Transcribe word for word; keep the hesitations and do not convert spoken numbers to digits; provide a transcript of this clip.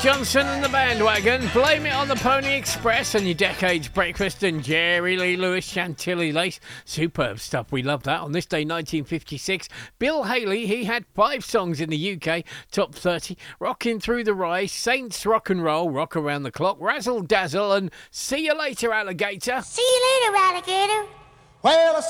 Johnson and the Bandwagon, Blame It on the Pony Express, and your Decades Breakfast, and Jerry Lee Lewis, Chantilly Lace. Superb stuff. We love that. On this day, nineteen fifty-six, Bill Haley, he had five songs in the U K top thirty. Rocking Through the Rye, Saints Rock and Roll, Rock Around the Clock, Razzle Dazzle, and See You Later, Alligator. See you later, alligator. Well,